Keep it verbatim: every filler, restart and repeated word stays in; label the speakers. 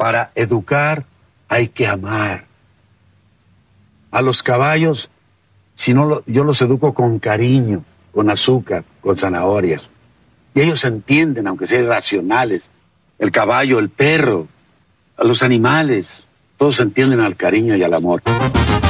Speaker 1: Para educar hay que amar. A los caballos, si no lo, yo los educo con cariño, con azúcar, con zanahorias. Y ellos entienden, aunque sean irracionales. El caballo, el perro, a los animales, todos entienden al cariño y al amor.